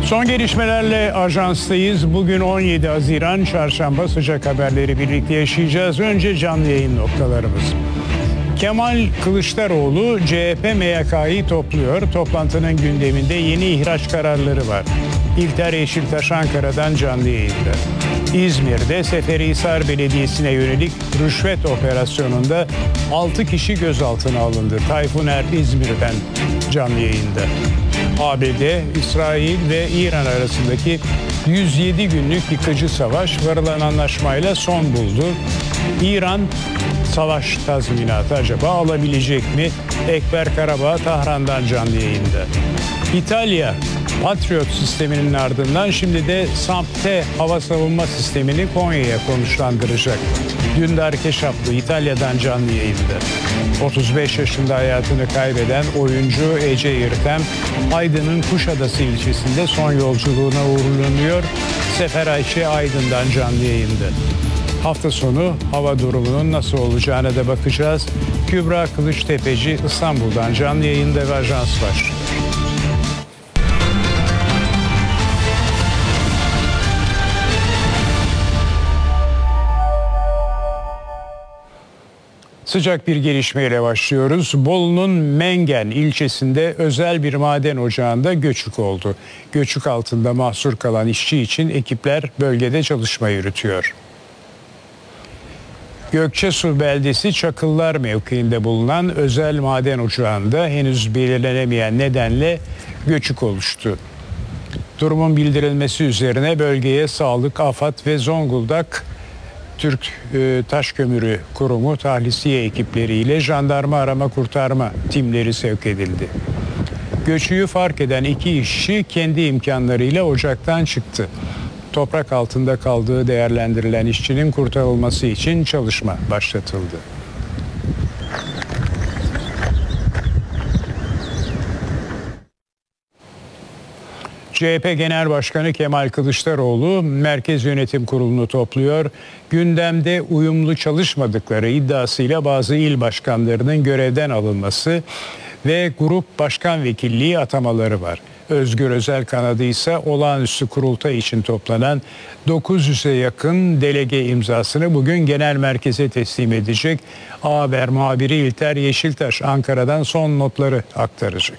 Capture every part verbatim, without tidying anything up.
Son gelişmelerle ajanstayız. Bugün on yedi Haziran Çarşamba, sıcak haberleri birlikte yaşayacağız. Önce canlı yayın noktalarımız. Kemal Kılıçdaroğlu C H P M Y K'yı topluyor. Toplantının gündeminde yeni ihraç kararları var. İlter Yeşiltaş Ankara'dan canlı yayında. İzmir'de Seferihisar Belediyesi'ne yönelik rüşvet operasyonunda altı kişi gözaltına alındı. Tayfun Er İzmir'den canlı yayında. A B D, İsrail ve İran arasındaki yüz yedi günlük yıkıcı savaş varılan anlaşmayla son buldu. İran savaş tazminatı acaba alabilecek mi? Ekber Karabağ Tahran'dan canlı yayında. İtalya Patriot sisteminin ardından şimdi de SAMP-T hava savunma sistemini Konya'ya konuşlandıracak. Dündar Keşaplı İtalya'dan canlı yayında. otuz beş yaşında hayatını kaybeden oyuncu Ece Yırtem, Aydın'ın Kuşadası ilçesinde son yolculuğuna uğurlanıyor. Sefer Ayşe Aydın'dan canlı yayında. Hafta sonu hava durumunun nasıl olacağına da bakacağız. Kübra Kılıçtepeci İstanbul'dan canlı yayında ve ajans var. Sıcak bir gelişmeyle başlıyoruz. Bolu'nun Mengen ilçesinde özel bir maden ocağında göçük oldu. Göçük altında mahsur kalan işçi için ekipler bölgede çalışma yürütüyor. Gökçesu beldesi Çakıllar mevkiinde bulunan özel maden ocağında henüz belirlenemeyen nedenle göçük oluştu. Durumun bildirilmesi üzerine bölgeye Sağlık, AFAD ve Zonguldak Türk e, Taş Kömürü Kurumu tahlisiye ekipleriyle jandarma arama kurtarma timleri sevk edildi. Göçüğü fark eden iki işçi kendi imkanlarıyla ocaktan çıktı. Toprak altında kaldığı değerlendirilen işçinin kurtarılması için çalışma başlatıldı. C H P Genel Başkanı Kemal Kılıçdaroğlu Merkez Yönetim Kurulu'nu topluyor. Gündemde uyumlu çalışmadıkları iddiasıyla bazı il başkanlarının görevden alınması ve grup başkan vekilliği atamaları var. Özgür Özel kanadı ise olağanüstü kurultay için toplanan dokuz yüze yakın delege imzasını bugün genel merkeze teslim edecek. A Haber muhabiri İlter Yeşiltaş Ankara'dan son notları aktaracak.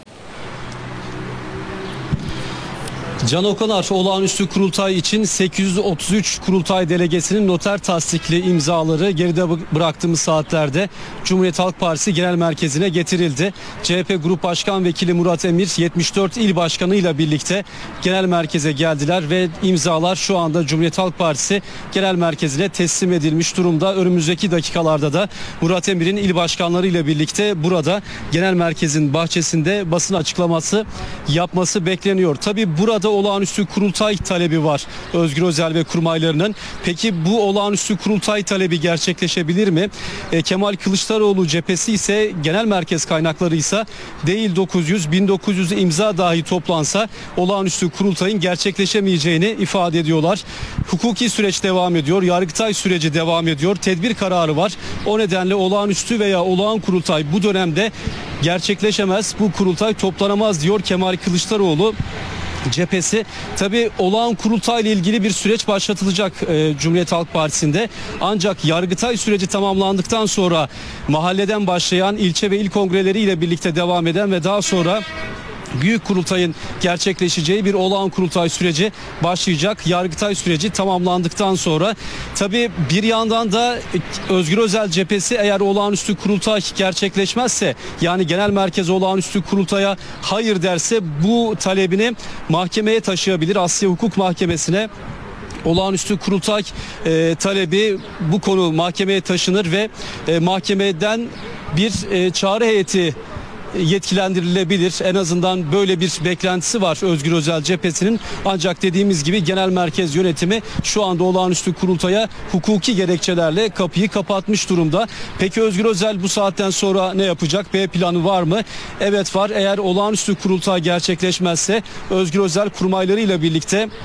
Can Okanar, olağanüstü kurultay için sekiz yüz otuz üç kurultay delegesinin noter tasdikli imzaları geride bıraktığımız saatlerde Cumhuriyet Halk Partisi Genel Merkezi'ne getirildi. C H P Grup Başkan Vekili Murat Emir yetmiş dört il başkanıyla birlikte genel merkeze geldiler ve imzalar şu anda Cumhuriyet Halk Partisi Genel Merkezi'ne teslim edilmiş durumda. Önümüzdeki dakikalarda da Murat Emir'in il başkanlarıyla birlikte burada genel merkezin bahçesinde basın açıklaması yapması bekleniyor. Tabii burada olağanüstü kurultay talebi var Özgür Özel ve kurmaylarının. Peki bu olağanüstü kurultay talebi gerçekleşebilir mi? E, Kemal Kılıçdaroğlu cephesi ise genel merkez kaynakları ise değil dokuz yüz bin dokuz yüz imza dahi toplansa olağanüstü kurultayın gerçekleşemeyeceğini ifade ediyorlar. Hukuki süreç devam ediyor. Yargıtay süreci devam ediyor. Tedbir kararı var. O nedenle olağanüstü veya olağan kurultay bu dönemde gerçekleşemez. Bu kurultay toplanamaz diyor Kemal Kılıçdaroğlu cephesi. Tabii olağan kurultayla ilgili bir süreç başlatılacak e, Cumhuriyet Halk Partisi'nde. Ancak Yargıtay süreci tamamlandıktan sonra mahalleden başlayan ilçe ve il kongreleriyle birlikte devam eden ve daha sonra büyük kurultayın gerçekleşeceği bir olağan kurultay süreci başlayacak. Yargıtay süreci tamamlandıktan sonra tabii bir yandan da Özgür Özel cephesi eğer olağanüstü kurultay gerçekleşmezse, yani genel merkez olağanüstü kurultaya hayır derse bu talebini mahkemeye taşıyabilir. Asya Hukuk Mahkemesi'ne olağanüstü kurultay e, talebi bu konu mahkemeye taşınır ve e, mahkemeden bir e, çağrı heyeti yetkilendirilebilir. En azından böyle bir beklentisi var Özgür Özel cephesinin. Ancak dediğimiz gibi genel merkez yönetimi şu anda olağanüstü kurultaya hukuki gerekçelerle kapıyı kapatmış durumda. Peki Özgür Özel bu saatten sonra ne yapacak? B planı var mı? Evet var. Eğer olağanüstü kurultay gerçekleşmezse Özgür Özel kurmaylarıyla birlikte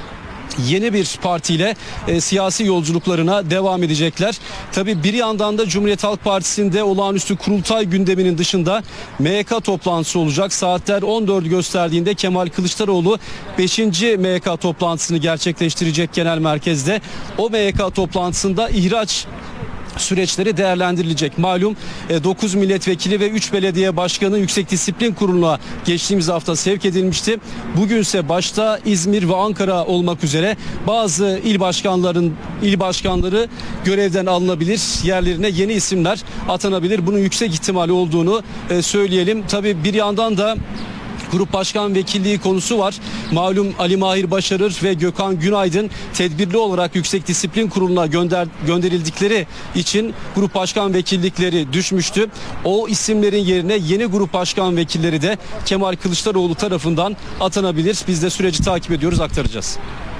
yeni bir partiyle e, siyasi yolculuklarına devam edecekler. Tabii bir yandan da Cumhuriyet Halk Partisi'nde olağanüstü kurultay gündeminin dışında M Y K toplantısı olacak. Saatler on dördü gösterdiğinde Kemal Kılıçdaroğlu beşinci M Y K toplantısını gerçekleştirecek genel merkezde. O M Y K toplantısında ihraç süreçleri değerlendirilecek. Malum dokuz milletvekili ve üç belediye başkanı Yüksek Disiplin Kurulu'na geçtiğimiz hafta sevk edilmişti. Bugünse başta İzmir ve Ankara olmak üzere bazı il başkanların il başkanları görevden alınabilir. Yerlerine yeni isimler atanabilir. Bunun yüksek ihtimali olduğunu söyleyelim. Tabii bir yandan da Grup Başkan Vekilliği konusu var. Malum Ali Mahir Başarır ve Gökhan Günaydın tedbirli olarak Yüksek Disiplin Kurulu'na gönder, gönderildikleri için Grup Başkan Vekillikleri düşmüştü. O isimlerin yerine yeni Grup Başkan Vekilleri de Kemal Kılıçdaroğlu tarafından atanabilir. Biz de süreci takip ediyoruz, aktaracağız.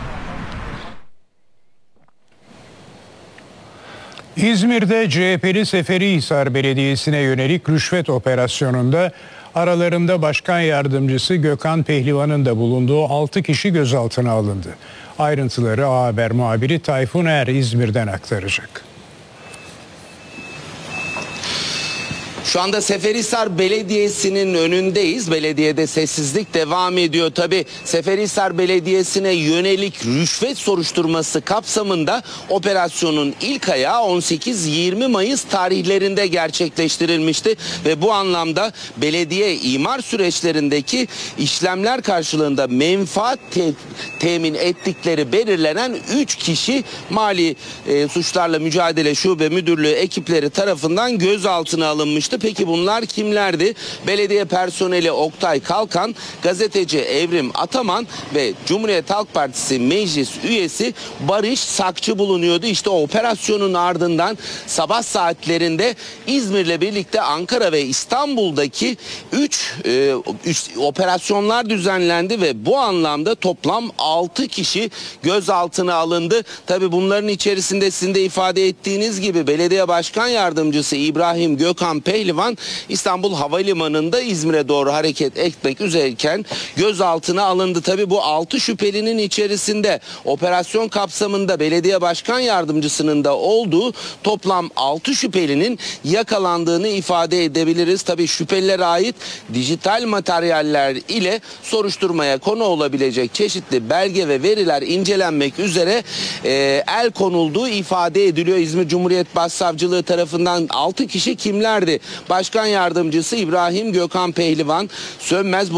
İzmir'de C H P'li Seferihisar Belediyesi'ne yönelik rüşvet operasyonunda aralarında başkan yardımcısı Gökhan Pehlivan'ın da bulunduğu altı kişi gözaltına alındı. Ayrıntıları A Haber muhabiri Tayfun Er İzmir'den aktaracak. Şu anda Seferihisar Belediyesi'nin önündeyiz. Belediyede sessizlik devam ediyor. Tabii Seferihisar Belediyesi'ne yönelik rüşvet soruşturması kapsamında operasyonun ilk ayağı on sekiz yirmi Mayıs tarihlerinde gerçekleştirilmişti. Ve bu anlamda belediye imar süreçlerindeki işlemler karşılığında menfaat te- temin ettikleri belirlenen üç kişi Mali e, Suçlarla Mücadele Şube Müdürlüğü ekipleri tarafından gözaltına alınmıştı. Peki bunlar kimlerdi? Belediye personeli Oktay Kalkan, gazeteci Evrim Ataman ve Cumhuriyet Halk Partisi meclis üyesi Barış Sakçı bulunuyordu. İşte o operasyonun ardından sabah saatlerinde İzmir'le birlikte Ankara ve İstanbul'daki üç e, operasyonlar düzenlendi ve bu anlamda toplam altı kişi gözaltına alındı. Tabii bunların içerisinde sizin de ifade ettiğiniz gibi belediye başkan yardımcısı İbrahim Gökhan Pehlivan İstanbul Havalimanı'nda İzmir'e doğru hareket etmek üzereyken gözaltına alındı. Tabii bu altı şüphelinin içerisinde operasyon kapsamında belediye başkan yardımcısının da olduğu toplam altı şüphelinin yakalandığını ifade edebiliriz. Tabii şüphelilere ait dijital materyaller ile soruşturmaya konu olabilecek çeşitli belge ve veriler incelenmek üzere e, el konulduğu ifade ediliyor. İzmir Cumhuriyet Başsavcılığı tarafından altı kişi kimlerdi? Başkan yardımcısı İbrahim Gökhan Pehlivan, Sönmez